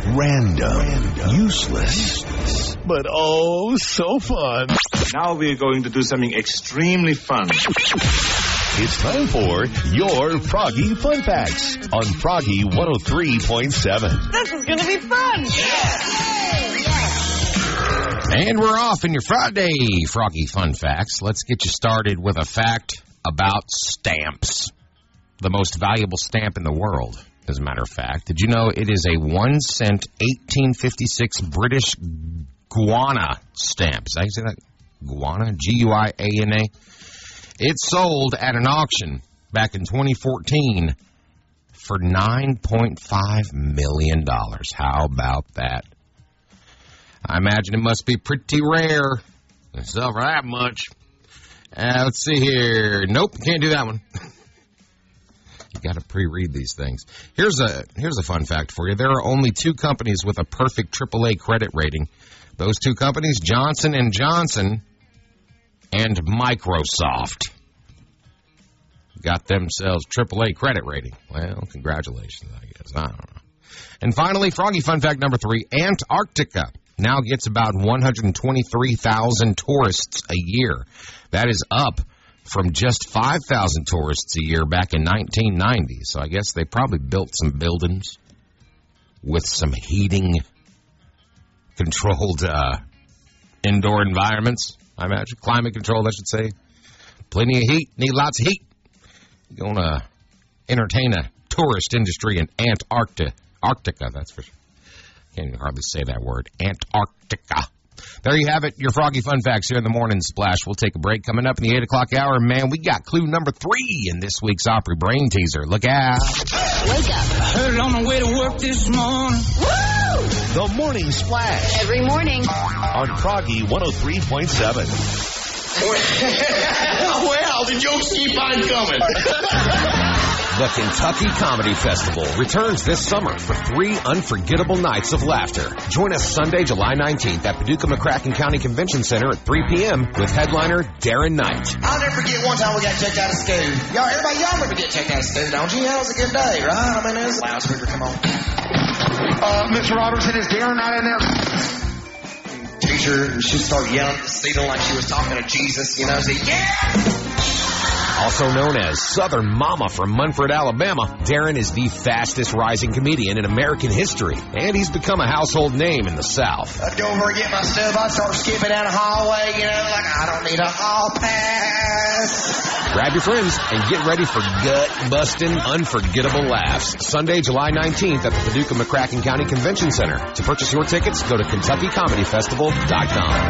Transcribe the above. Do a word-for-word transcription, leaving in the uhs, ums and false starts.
Random. Random. Useless. Useless. But oh, so fun. Now we're going to do something extremely fun. It's time for your Froggy Fun Facts on Froggy one oh three point seven. This is going to be fun. Yeah. And we're off in your Friday Froggy Fun Facts. Let's get you started with a fact about stamps. The most valuable stamp in the world, as a matter of fact. Did you know it is a one cent eighteen fifty-six British guana stamp? Is that how you say that? Guana? G U I A N A? It sold at an auction back in twenty fourteen for nine point five million dollars. How about that? I imagine it must be pretty rare to sell for that much. Uh, let's see here. Nope, can't do that one. You got to pre-read these things. Here's a here's a fun fact for you. There are only two companies with a perfect triple A credit rating. Those two companies, Johnson and Johnson and Microsoft, got themselves triple A credit rating. Well, congratulations, I guess. I don't know. And finally, Froggy Fun Fact number three, Antarctica now gets about one hundred twenty-three thousand tourists a year. That is up from just five thousand tourists a year back in nineteen ninety. So I guess they probably built some buildings with some heating-controlled uh, indoor environments, I imagine. Climate controlled, I should say. Plenty of heat. Need lots of heat. You're going to entertain a tourist industry in Antarctica. Antarctica, that's for sure. Can't even hardly say that word. Antarctica. There you have it, your Froggy Fun Facts here in the Morning Splash. We'll take a break. Coming up in the eight o'clock hour, man, we got clue number three in this week's Opry Brain Teaser. Look out. Wake up. I heard it on the way to work this morning. Woo! The Morning Splash Every morning. on Froggy one oh three point seven. Well, the jokes keep on coming. The Kentucky Comedy Festival returns this summer for three unforgettable nights of laughter. Join us Sunday, July nineteenth at Paducah McCracken County Convention Center at three p.m. with headliner Darren Knight. I'll never forget one time we got checked out of school. Y'all, everybody, y'all never get checked out of school, don't you? That was a good day, right? I mean, it was a loudspeaker. Come on. Uh, Mister Robertson, is Darren Knight in there? Teacher, she'd start yelling at the ceiling like she was talking to Jesus, you know, say, yeah! Also known as Southern Mama from Munford, Alabama, Darren is the fastest rising comedian in American history, and he's become a household name in the South. I'd go over and get my stuff. I'd start skipping down the hallway, you know, like I don't need a hall pass. Grab your friends and get ready for gut-busting, unforgettable laughs. Sunday, July nineteenth at the Paducah McCracken County Convention Center. To purchase your tickets, go to Kentucky Comedy Festival dot com.